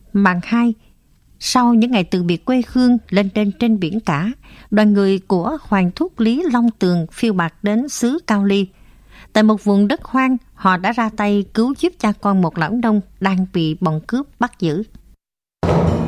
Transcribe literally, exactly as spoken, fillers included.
Màn hai. Sau những ngày từ biệt quê hương lên trên trên biển cả, đoàn người của Hoàng thúc Lý Long Tường phiêu bạt đến xứ Cao Ly. Tại một vùng đất hoang, họ đã ra tay cứu giúp cha con một lão nông đang bị bọn cướp bắt giữ.